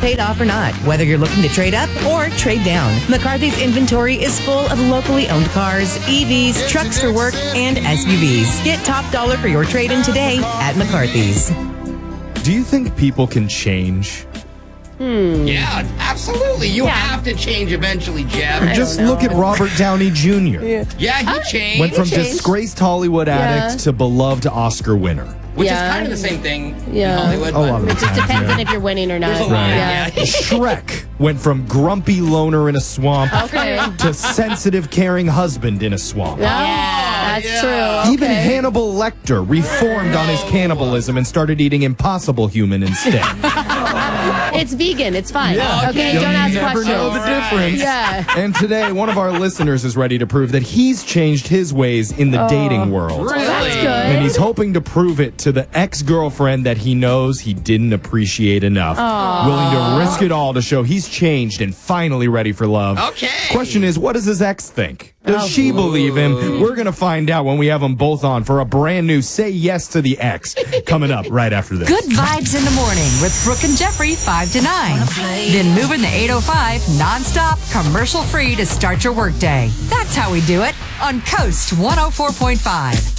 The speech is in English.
paid off or not. Whether you're looking to trade up or trade down, McCarthy's inventory is full of locally owned cars, EVs, trucks for work, and SUVs. Get top dollar for your trade-in today at McCarthy's. Do you think people can change? Yeah, absolutely. You have to change eventually, Jeff. Just look at Robert Downey Jr. Yeah, he changed. Went from disgraced Hollywood addict to beloved Oscar winner. Which is kind of the same thing in Hollywood. A lot of the It just times, depends yeah. on if you're winning or not. There's a line, yeah. Shrek went from grumpy loner in a swamp to sensitive, caring husband in a swamp. That's true. Even Hannibal Lecter reformed on his cannibalism and started eating Impossible Human instead. It's vegan. It's fine. Yeah. Okay, You'll don't ask never questions. know the difference. Yeah. And today, one of our listeners is ready to prove that he's changed his ways in the dating world. Really? That's good. And he's hoping to prove it to the ex-girlfriend that he knows he didn't appreciate enough. Willing to risk it all to show he's changed and finally ready for love. Okay. Question is, what does his ex think? Does she believe him? We're going to find out when we have them both on for a brand new Say Yes to the Ex coming up right after this. Good vibes in the morning with Brooke and Jeffrey 5 to 9. Then moving the 805 nonstop, commercial free to start your workday. That's how we do it on Coast 104.5.